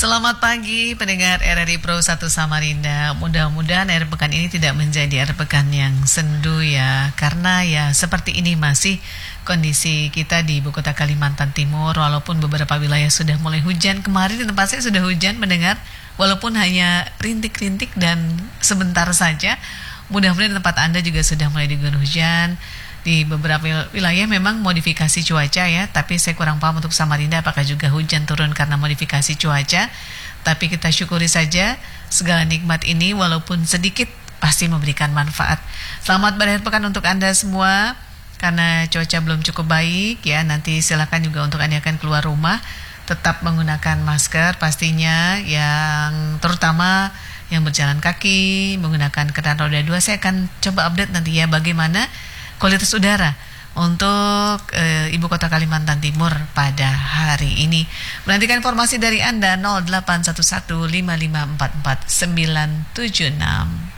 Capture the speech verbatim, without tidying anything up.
Selamat pagi pendengar R R I Pro satu Samarinda. Mudah-mudahan akhir pekan ini tidak menjadi akhir pekan yang sendu ya. Karena ya seperti ini masih kondisi kita di ibu kota Kalimantan Timur. Walaupun beberapa wilayah sudah mulai hujan. Kemarin di tempat saya sudah hujan mendengar. Walaupun hanya rintik-rintik dan sebentar saja. Mudah-mudahan di tempat Anda juga sudah mulai diguyur hujan. Di beberapa wilayah memang modifikasi cuaca ya, tapi saya kurang paham untuk Samarinda apakah juga hujan turun karena modifikasi cuaca. Tapi kita syukuri saja segala nikmat ini walaupun sedikit pasti memberikan manfaat. Selamat berakhir pekan untuk Anda semua. Karena cuaca belum cukup baik ya, nanti silakan juga untuk Anda akan keluar rumah tetap menggunakan masker pastinya, yang terutama yang berjalan kaki, menggunakan kendaraan roda dua. Saya akan coba update nanti ya bagaimana kualitas udara untuk e, ibu kota Kalimantan Timur pada hari ini. Menantikan informasi dari Anda nol delapan satu satu lima lima empat empat sembilan tujuh enam.